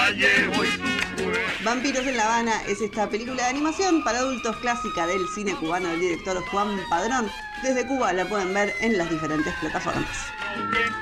la llevo y sube. Vampiros en La Habana es esta película de animación para adultos clásica del cine cubano del director Juan Padrón. Desde Cuba la pueden ver en las diferentes plataformas.